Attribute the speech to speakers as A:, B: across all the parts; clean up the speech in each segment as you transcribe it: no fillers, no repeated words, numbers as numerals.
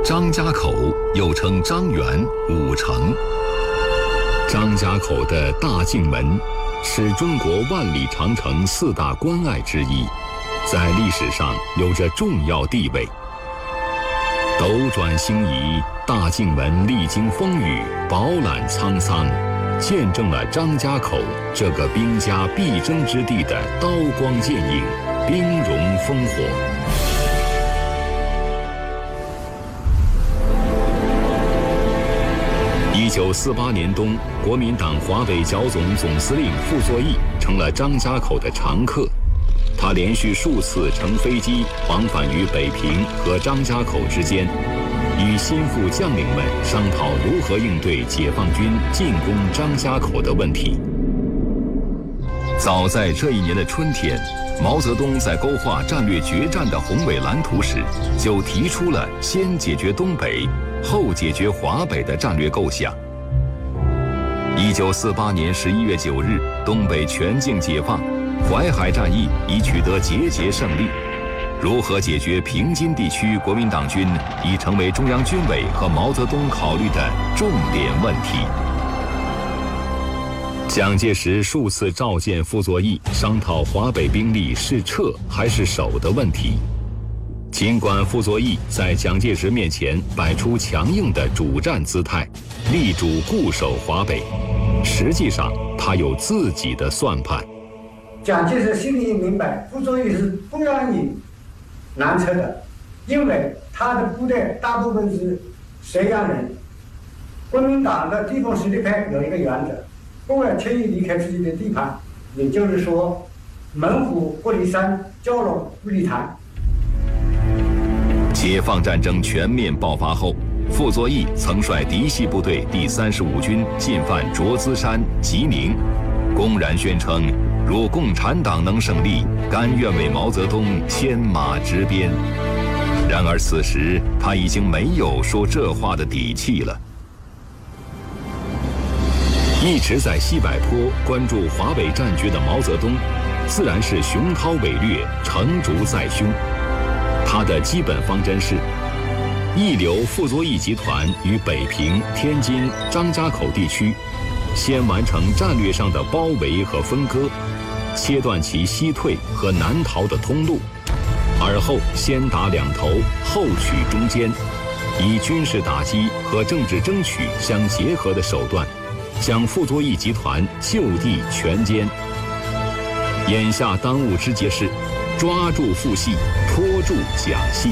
A: 张家口又称张园、武城。张家口的大镜门是中国万里长城4大关隘之一，在历史上有着重要地位。斗转星移，大镜门历经风雨，饱览沧桑，见证了张家口这个兵家必争之地的刀光剑影、兵戎烽火。1948年冬，国民党华北剿总总司令傅作义成了张家口的常客。他连续数次乘飞机往返于北平和张家口之间，与心腹将领们商讨如何应对解放军进攻张家口的问题。早在这一年的春天，毛泽东在勾画战略决战的宏伟蓝图时，就提出了先解决东北，后解决华北的战略构想。1948年11月9日，东北全境解放，淮海战役已取得节节胜利。如何解决平津地区国民党军，已成为中央军委和毛泽东考虑的重点问题。蒋介石数次召见傅作义，商讨华北兵力是撤还是守的问题。尽管傅作义在蒋介石面前摆出强硬的主战姿态，力主固守华北，实际上他有自己的算盘。
B: 蒋介石心里明白，傅作义是不让你南撤的，因为他的部队大部分是绥阳人。国民党的地方实力派有一个原则，不会轻易离开自己的地盘，也就是说，猛虎不离山，蛟龙不离潭。
A: 解放战争全面爆发后，傅作义曾率嫡系部队第35军进犯卓资山、吉宁，公然宣称，如共产党能胜利，甘愿为毛泽东牵马执鞭。然而此时他已经没有说这话的底气了。一直在西柏坡关注华北战局的毛泽东，自然是雄韬伟略，成竹在胸。他的基本方针是：一流傅作义集团于北平、天津、张家口地区，先完成战略上的包围和分割，切断其西退和南逃的通路，而后先打两头，后取中间，以军事打击和政治争取相结合的手段，将傅作义集团就地全歼。眼下当务之急是抓住傅系，拖住蒋系。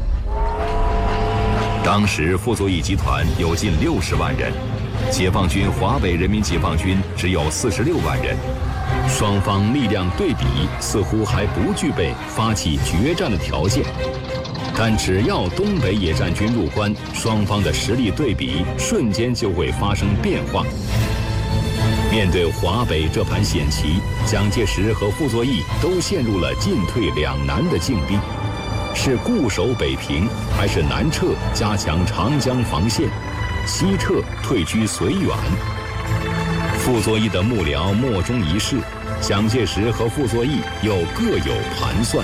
A: 当时傅作义集团有近60万人，解放军华北人民解放军只有46万人，双方力量对比似乎还不具备发起决战的条件。但只要东北野战军入关，双方的实力对比瞬间就会发生变化。面对华北这盘险棋，蒋介石和傅作义都陷入了进退两难的境地，是固守北平，还是南撤加强长江防线，西撤退居绥远？傅作义的幕僚莫衷一是，蒋介石和傅作义又各有盘算。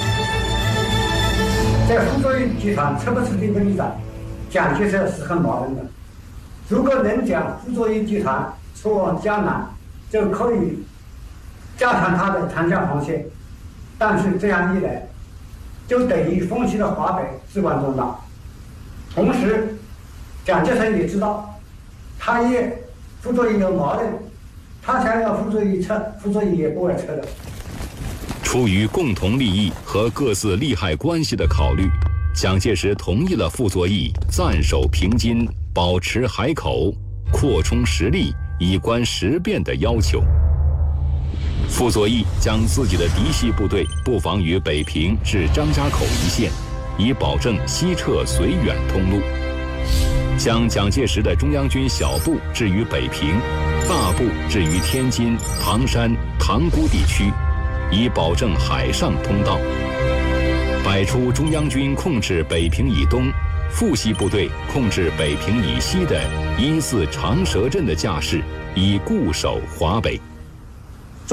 B: 在傅作义集团撤不撤这个立场，蒋介石是很矛盾的。如果能将傅作义集团撤往江南，就可以加强他的长江防线，但是这样一来，就等于放弃了华北至关重大。同时，蒋介石也知道，他也傅作义有矛盾，他想要傅作义撤，傅作义也不会撤的。
A: 出于共同利益和各自利害关系的考虑，蒋介石同意了傅作义暂守平津，保持海口，扩充实力，以观时变的要求。傅作义将自己的嫡系部队布防于北平至张家口一线，以保证西撤绥远通路；将蒋介石的中央军小部置于北平，大部置于天津、唐山、塘沽地区，以保证海上通道；摆出中央军控制北平以东，傅系部队控制北平以西的1-4长蛇阵的架势，以固守华北。